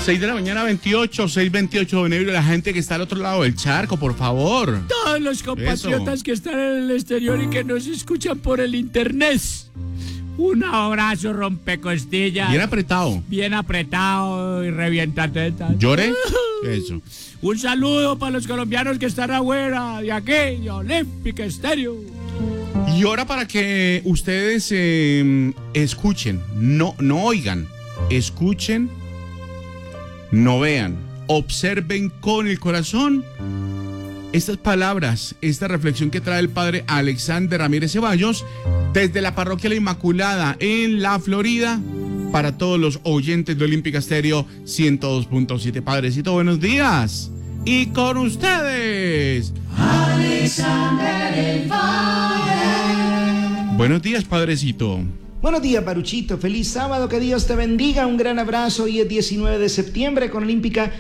6 de la mañana, 6:28 de enero. La gente que está al otro lado del charco, por favor. Todos los compatriotas que están en el exterior y que nos escuchan por el internet. Un abrazo rompecostillas. Bien apretado y revienta tetas. ¿Llore? Eso. Un saludo para los colombianos que están afuera de aquí, de Olímpica Estéreo. Y ahora para que ustedes escuchen, no oigan, escuchen, no vean, observen con el corazón estas palabras, esta reflexión que trae el padre Alexander Ramírez Ceballos desde la parroquia La Inmaculada en la Florida para todos los oyentes de Olímpica Estéreo 102.7. Padrecito, buenos días. Y con ustedes, Alexander el Padre. Buenos días, padrecito. Buenos días, Paruchito. Feliz sábado, que Dios te bendiga. Un gran abrazo. Hoy es 19 de septiembre con Olímpica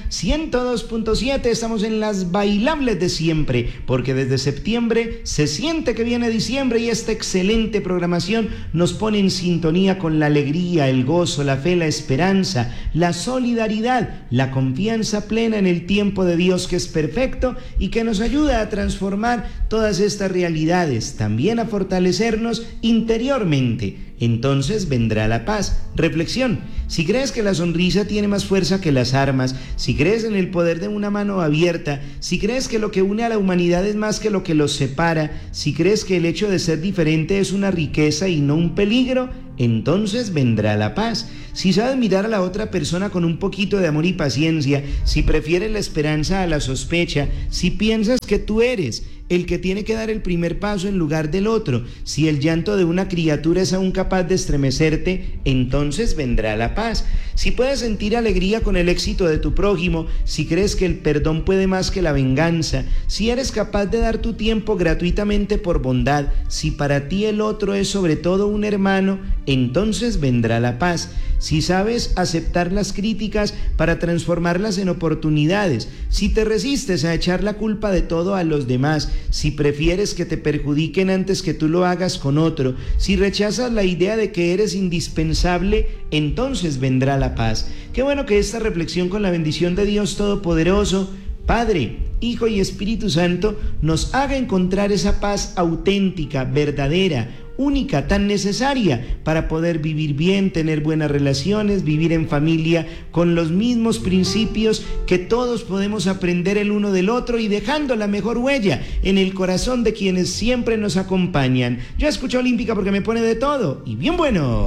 102.7. Estamos en las bailables de siempre, porque desde septiembre se siente que viene diciembre y esta excelente programación nos pone en sintonía con la alegría, el gozo, la fe, la esperanza, la solidaridad, la confianza plena en el tiempo de Dios que es perfecto y que nos ayuda a transformar todas estas realidades, también a fortalecernos interiormente. Entonces vendrá la paz. Reflexión: si crees que la sonrisa tiene más fuerza que las armas, si crees en el poder de una mano abierta, si crees que lo que une a la humanidad es más que lo que los separa, si crees que el hecho de ser diferente es una riqueza y no un peligro, entonces vendrá la paz. Si sabes mirar a la otra persona con un poquito de amor y paciencia, si prefieres la esperanza a la sospecha, si piensas que tú eres el que tiene que dar el primer paso en lugar del otro, si el llanto de una criatura es aún capaz de estremecerte, entonces vendrá la paz. Si puedes sentir alegría con el éxito de tu prójimo, si crees que el perdón puede más que la venganza, si eres capaz de dar tu tiempo gratuitamente por bondad, si para ti el otro es sobre todo un hermano, entonces vendrá la paz. Si sabes aceptar las críticas para transformarlas en oportunidades, si te resistes a echar la culpa de todo a los demás, si prefieres que te perjudiquen antes que tú lo hagas con otro, si rechazas la idea de que eres indispensable, entonces vendrá la paz. Qué bueno que esta reflexión, con la bendición de Dios Todopoderoso, Padre, Hijo y Espíritu Santo, nos haga encontrar esa paz auténtica, verdadera, única, tan necesaria para poder vivir bien, tener buenas relaciones, vivir en familia con los mismos principios que todos podemos aprender el uno del otro y dejando la mejor huella en el corazón de quienes siempre nos acompañan. Yo escucho Olímpica porque me pone de todo y bien bueno.